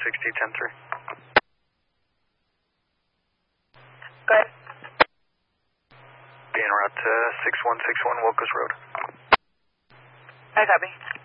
60, 10-3. Go ahead. Being route 6161 Wilkes Road. I copy.